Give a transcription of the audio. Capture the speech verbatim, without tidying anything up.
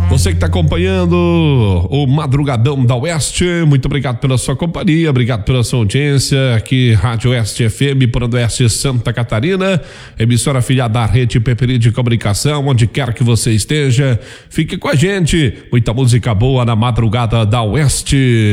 Você que está acompanhando o Madrugadão da Oeste, muito obrigado pela sua companhia, obrigado pela sua audiência. Aqui, Rádio Oeste F M, por Oeste Santa Catarina, emissora afiliada da Rede Peperi de Comunicação, onde quer que você esteja, fique com a gente. Muita música boa na Madrugada da Oeste.